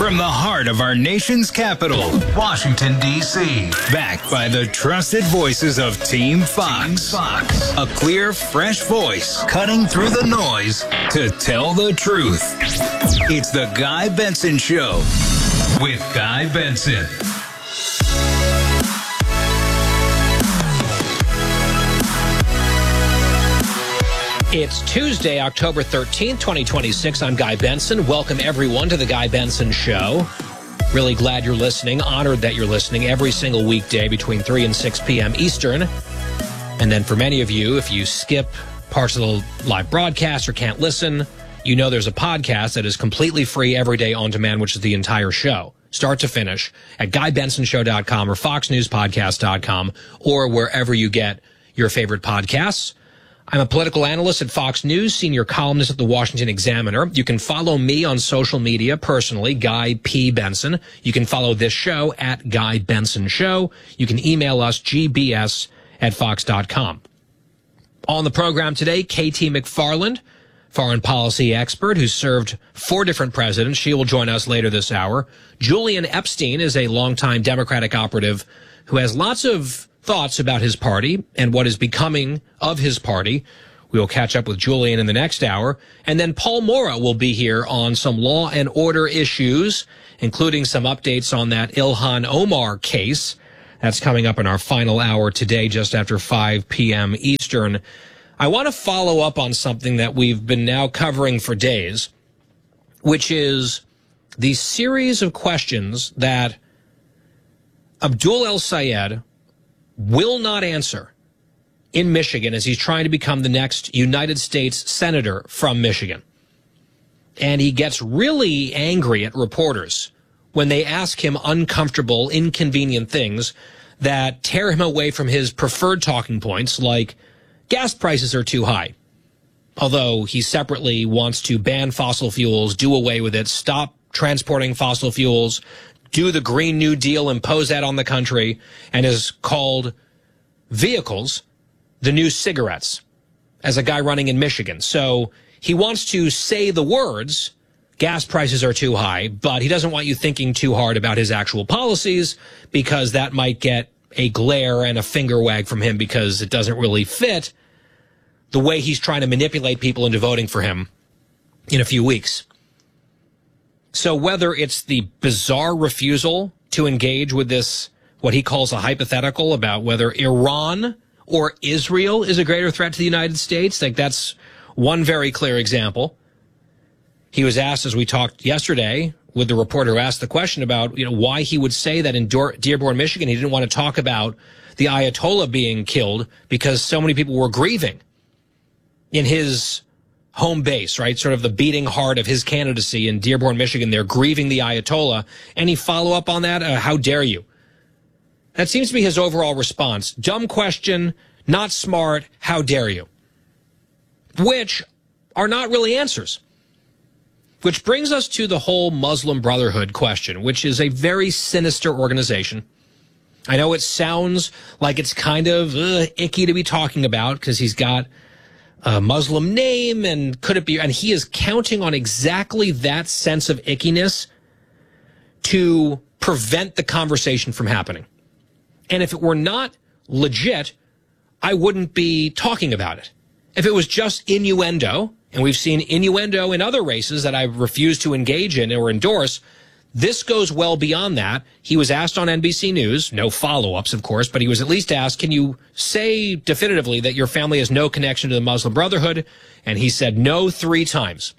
From the heart of our nation's capital, Washington, D.C. Backed by the trusted voices of Team Fox. A clear, fresh voice cutting through the noise to tell the truth. It's the Guy Benson Show with Guy Benson. It's Tuesday, October 13th, 2026. I'm Guy Benson. Welcome, everyone, to the Guy Benson Show. Really glad you're listening. Honored that you're listening every single weekday between 3 and 6 p.m. Eastern. And then for many of you, if you skip parts of the live broadcast or can't listen, you know there's a podcast that is completely free every day on demand, which is the entire show, start to finish, at GuyBensonShow.com or FoxNewsPodcast.com or wherever you get your favorite podcasts. I'm a political analyst at Fox News, senior columnist at the Washington Examiner. You can follow me on social media personally, Guy P. Benson. You can follow this show at Guy Benson Show. You can email us, gbs@fox.com. On the program today, K.T. McFarland, foreign policy expert who served 4 different presidents. She will join us later this hour. Julian Epstein is a longtime Democratic operative who has lots of thoughts about his party and what is becoming of his party. We will catch up with Julian in the next hour. And then Paul Maura will be here on some law and order issues, including some updates on that Ilhan Omar case. That's coming up in our final hour today, just after 5 p.m. Eastern. I want to follow up on something that we've been now covering for days, which is the series of questions that Abdul El-Sayed will not answer in Michigan as he's trying to become the next United States senator from Michigan. And he gets really angry at reporters when they ask him uncomfortable, inconvenient things that tear him away from his preferred talking points, like gas prices are too high. Although he separately wants to ban fossil fuels, do away with it, stop transporting fossil fuels, do the Green New Deal, impose that on the country, and has called vehicles the new cigarettes as a guy running in Michigan. So he wants to say the words, gas prices are too high, but he doesn't want you thinking too hard about his actual policies because that might get a glare and a finger wag from him because it doesn't really fit the way he's trying to manipulate people into voting for him in a few weeks. So whether it's the bizarre refusal to engage with this, what he calls a hypothetical about whether Iran or Israel is a greater threat to the United States, like that's one very clear example. He was asked, as we talked yesterday, with the reporter who asked the question about, why he would say that in Dearborn, Michigan, he didn't want to talk about the Ayatollah being killed because so many people were grieving in his home base, right? Sort of the beating heart of his candidacy in Dearborn, Michigan. They're grieving the Ayatollah. Any follow-up on that? How dare you? That seems to be his overall response. Dumb question, not smart, how dare you? Which are not really answers. Which brings us to the whole Muslim Brotherhood question, which is a very sinister organization. I know it sounds like it's kind of icky to be talking about because he's got a Muslim name, and could it be, and he is counting on exactly that sense of ickiness to prevent the conversation from happening. And if it were not legit, I wouldn't be talking about it. If it was just innuendo, and we've seen innuendo in other races that I refuse to engage in or endorse, this goes well beyond that. He was asked on NBC News, no follow-ups, of course, but he was at least asked, can you say definitively that your family has no connection to the Muslim Brotherhood? And he said no 3 times.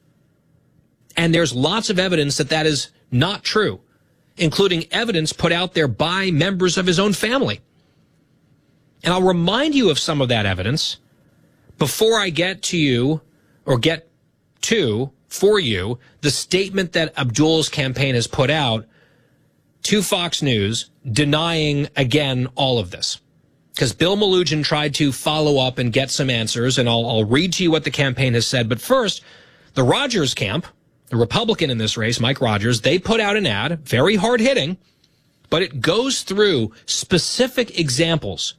And there's lots of evidence that that is not true, including evidence put out there by members of his own family. And I'll remind you of some of that evidence before I get to you, or get to, for you, the statement that Abdul's campaign has put out to Fox News denying, again, all of this. Because Bill Melugin tried to follow up and get some answers, and I'll read to you what the campaign has said. But first, the Rogers camp, the Republican in this race, Mike Rogers, they put out an ad, very hard-hitting, but it goes through specific examples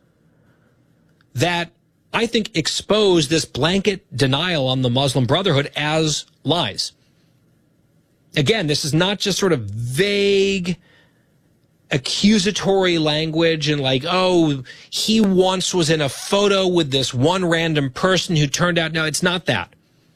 that I think expose this blanket denial on the Muslim Brotherhood as lies. Again, this is not just sort of vague, accusatory language and like, oh, he once was in a photo with this one random person who turned out. No, it's not that.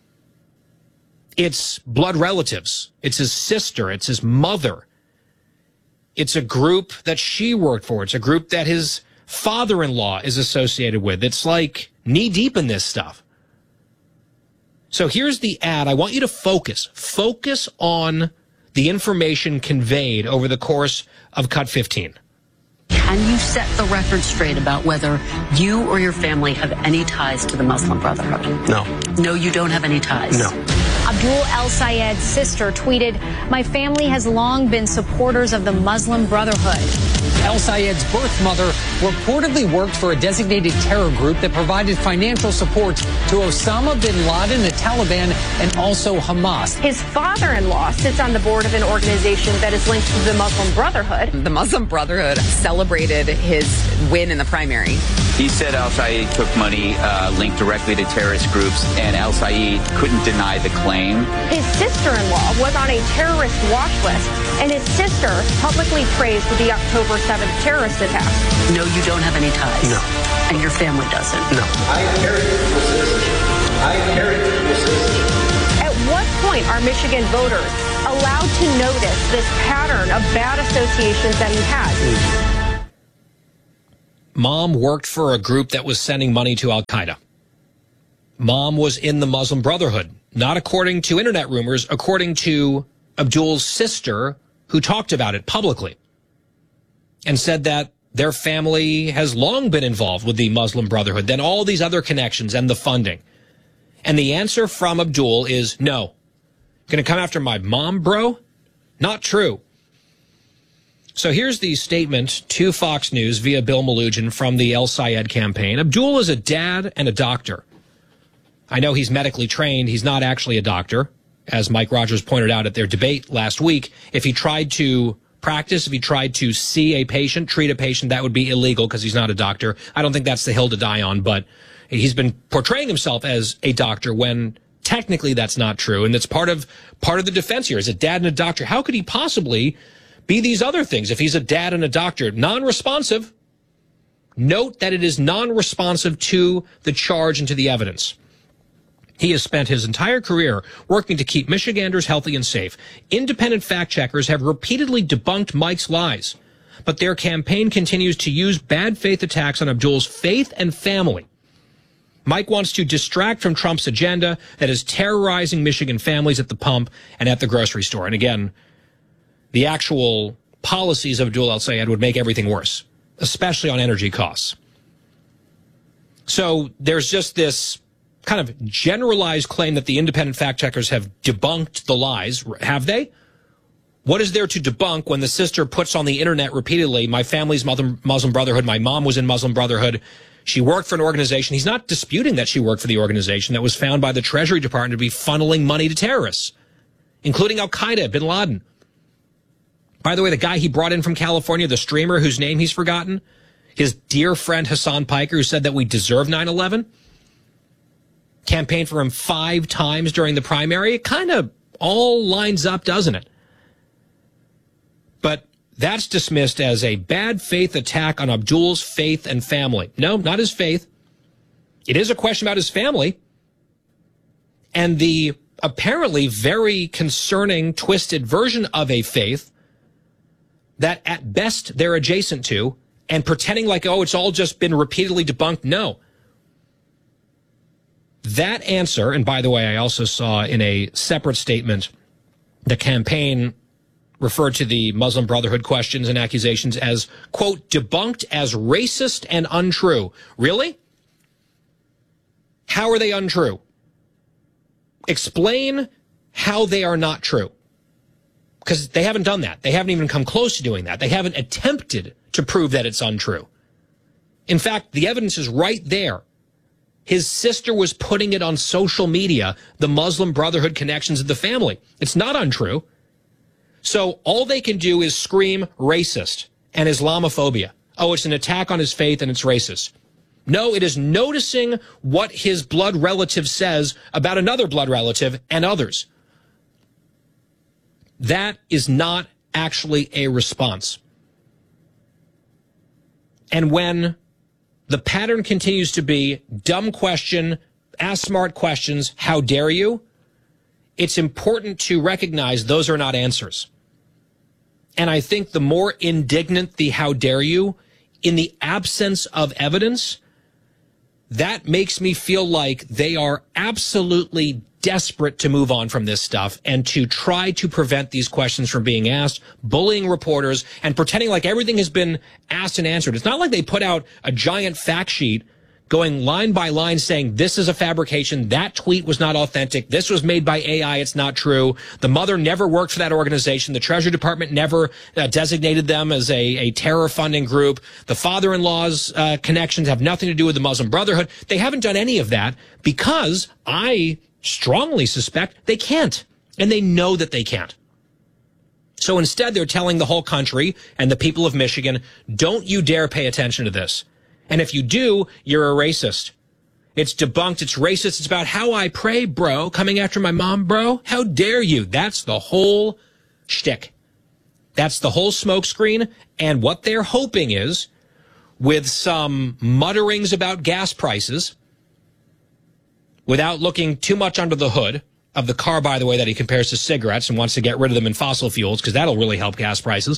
It's blood relatives. It's his sister. It's his mother. It's a group that she worked for. It's a group that his father-in-law is associated with. It's like knee deep in this stuff. So here's the ad. I want you to focus. Focus on the information conveyed over the course of Cut 15. Can you set the record straight about whether you or your family have any ties to the Muslim Brotherhood? No. No, you don't have any ties? No. Abdul El Sayed's sister tweeted, "My family has long been supporters of the Muslim Brotherhood." El Sayed's birth mother reportedly worked for a designated terror group that provided financial support to Osama bin Laden, the Taliban, and also Hamas. His father-in-law sits on the board of an organization that is linked to the Muslim Brotherhood. The Muslim Brotherhood celebrated his win in the primary. He said Al Sayed took money linked directly to terrorist groups, and Al Sayed couldn't deny the claim. His sister-in-law was on a terrorist watch list, and his sister publicly praised the October 7th terrorist attack. No, you don't have any ties? No. And your family doesn't? No. I inherit dual citizenship. At what point are Michigan voters allowed to notice this pattern of bad associations that he has? Mom worked for a group that was sending money to Al-Qaeda. Mom was in the Muslim Brotherhood, not according to internet rumors, according to Abdul's sister, who talked about it publicly and said that their family has long been involved with the Muslim Brotherhood, then all these other connections and the funding. And the answer from Abdul is no. Going to come after my mom, bro? Not true. So here's the statement to Fox News via Bill Malugin from the El Sayed campaign. Abdul is a dad and a doctor. I know he's medically trained. He's not actually a doctor, as Mike Rogers pointed out at their debate last week. If he tried to practice, if he tried to see a patient, treat a patient, that would be illegal because he's not a doctor. I don't think that's the hill to die on, but he's been portraying himself as a doctor when technically that's not true. And it's part of the defense here. As a dad and a doctor, how could he possibly be these other things if he's a dad and a doctor? Non-responsive. Note that it is non-responsive to the charge and to the evidence. He has spent his entire career working to keep Michiganders healthy and safe. Independent fact checkers have repeatedly debunked Mike's lies, but their campaign continues to use bad faith attacks on Abdul's faith and family. Mike wants to distract from Trump's agenda that is terrorizing Michigan families at the pump and at the grocery store. And again, the actual policies of Abdul El Sayed would make everything worse, especially on energy costs. So there's just this kind of generalized claim that the independent fact checkers have debunked the lies. Have they? What is there to debunk when the sister puts on the internet repeatedly, my family's Muslim Brotherhood, my mom was in Muslim Brotherhood, she worked for an organization. He's not disputing that she worked for the organization that was found by the Treasury Department to be funneling money to terrorists, including Al-Qaeda, bin Laden. By the way, the guy he brought in from California, the streamer whose name he's forgotten, his dear friend Hassan Piker, who said that we deserve 9/11, campaigned for him 5 times during the primary. It kind of all lines up, doesn't it? But that's dismissed as a bad faith attack on Abdul's faith and family. No, not his faith. It is a question about his family and the apparently very concerning, twisted version of a faith that at best they're adjacent to, and pretending like, oh, it's all just been repeatedly debunked. No. That answer, and by the way, I also saw in a separate statement, the campaign referred to the Muslim Brotherhood questions and accusations as, quote, debunked as racist and untrue. Really? How are they untrue? Explain how they are not true. Because they haven't done that. They haven't even come close to doing that. They haven't attempted to prove that it's untrue. In fact, the evidence is right there. His sister was putting it on social media, the Muslim Brotherhood connections of the family. It's not untrue. So all they can do is scream racist and Islamophobia. Oh, it's an attack on his faith and it's racist. No, it is noticing what his blood relative says about another blood relative and others. That is not actually a response. And when the pattern continues to be dumb question, ask smart questions, how dare you? It's important to recognize those are not answers. And I think the more indignant the how dare you, in the absence of evidence, that makes me feel like they are absolutely desperate to move on from this stuff and to try to prevent these questions from being asked, bullying reporters and pretending like everything has been asked and answered. It's not like they put out a giant fact sheet going line by line saying this is a fabrication, that tweet was not authentic, this was made by AI, it's not true. The mother never worked for that organization. The Treasury Department never designated them as a terror funding group. The father-in-law's connections have nothing to do with the Muslim Brotherhood. They haven't done any of that because I strongly suspect they can't. And they know that they can't. So instead, they're telling the whole country and the people of Michigan, don't you dare pay attention to this. And if you do, you're a racist. It's debunked. It's racist. It's about how I pray, bro. Coming after my mom, bro. How dare you? That's the whole shtick. That's the whole smokescreen. And what they're hoping is, with some mutterings about gas prices, without looking too much under the hood of the car, by the way, that he compares to cigarettes and wants to get rid of them in fossil fuels, because that'll really help gas prices.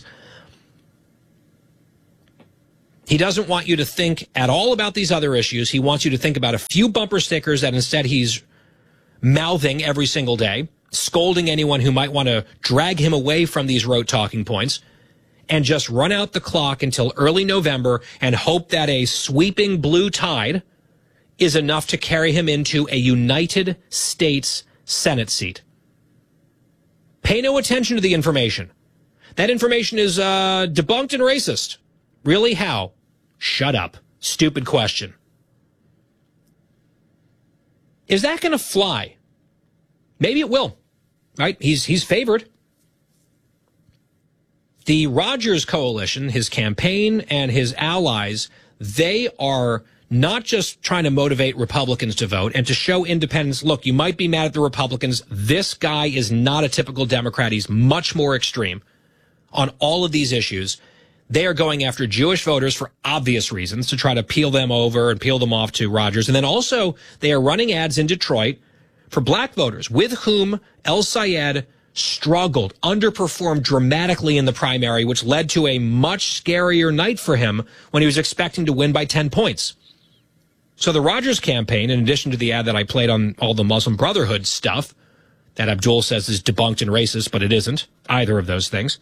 He doesn't want you to think at all about these other issues. He wants you to think about a few bumper stickers that instead he's mouthing every single day, scolding anyone who might want to drag him away from these rote talking points, and just run out the clock until early November and hope that a sweeping blue tide is enough to carry him into a United States Senate seat. Pay no attention to the information. That information is debunked and racist. Really? How? Shut up. Stupid question. Is that going to fly? Maybe it will. Right? He's favored. The Rogers coalition, his campaign and his allies, they are not just trying to motivate Republicans to vote and to show independents, look, you might be mad at the Republicans. This guy is not a typical Democrat. He's much more extreme on all of these issues. They are going after Jewish voters for obvious reasons to try to peel them over and peel them off to Rogers. And then also they are running ads in Detroit for black voters with whom El Sayed struggled, underperformed dramatically in the primary, which led to a much scarier night for him when he was expecting to win by 10 points. So the Rogers campaign, in addition to the ad that I played on all the Muslim Brotherhood stuff that Abdul says is debunked and racist, but it isn't either of those things.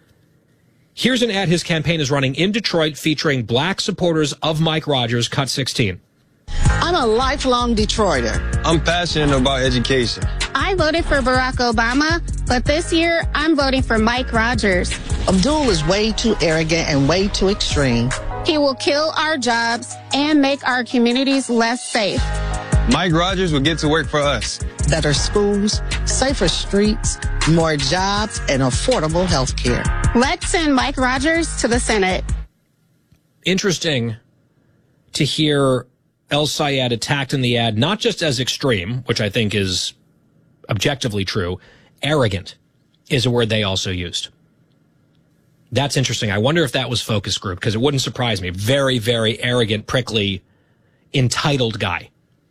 Here's an ad his campaign is running in Detroit featuring black supporters of Mike Rogers, cut 16. I'm a lifelong Detroiter. I'm passionate about education. I voted for Barack Obama, but this year I'm voting for Mike Rogers. Abdul is way too arrogant and way too extreme. He will kill our jobs and make our communities less safe. Mike Rogers will get to work for us. Better schools, safer streets, more jobs, and affordable health care. Let's send Mike Rogers to the Senate. Interesting to hear El Sayed attacked in the ad, not just as extreme, which I think is objectively true, arrogant is a word they also used. That's interesting. I wonder if that was focus group, because it wouldn't surprise me. Very, very arrogant, prickly, entitled guy.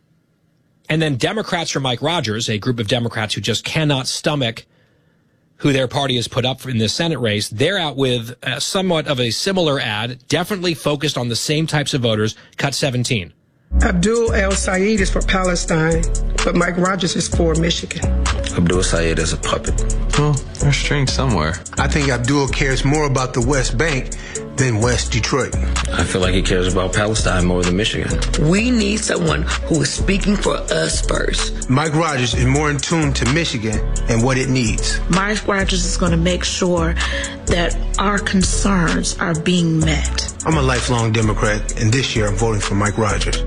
And then Democrats for Mike Rogers, a group of Democrats who just cannot stomach who their party has put up in this Senate race, they're out with somewhat of a similar ad, definitely focused on the same types of voters, cut 17. Abdul El Sayed is for Palestine, but Mike Rogers is for Michigan. Abdul Sayed is a puppet. Well, there's strings somewhere. I think Abdul cares more about the West Bank than West Detroit. I feel like he cares about Palestine more than Michigan. We need someone who is speaking for us first. Mike Rogers is more in tune to Michigan and what it needs. Mike Rogers is going to make sure that our concerns are being met. I'm a lifelong Democrat, and this year I'm voting for Mike Rogers.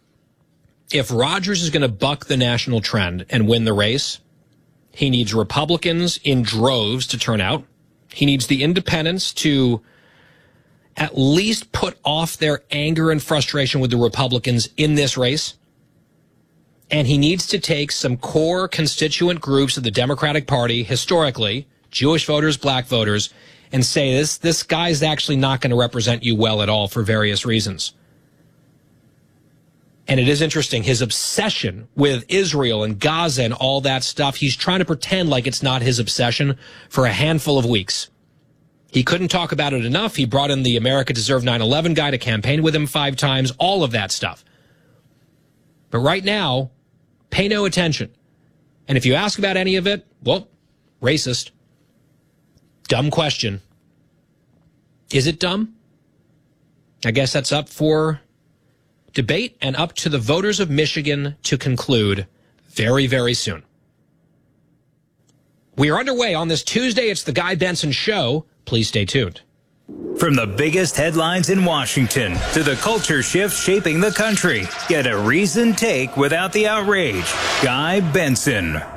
If Rogers is going to buck the national trend and win the race, he needs Republicans in droves to turn out. He needs the independents to at least put off their anger and frustration with the Republicans in this race. And he needs to take some core constituent groups of the Democratic Party historically Jewish voters, black voters, and say this guy's actually not going to represent you well at all for various reasons. And it is interesting, his obsession with Israel and Gaza and all that stuff, he's trying to pretend like it's not his obsession for a handful of weeks. He couldn't talk about it enough. He brought in the America Deserved 9/11 guy to campaign with him 5 times, all of that stuff. But right now, pay no attention. And if you ask about any of it, well, racist. Dumb question. Is it dumb? I guess that's up for debate and up to the voters of Michigan to conclude very, very soon. We are underway on this Tuesday. It's the Guy Benson Show. Please stay tuned. From the biggest headlines in Washington to the culture shifts shaping the country, get a reasoned take without the outrage. Guy Benson.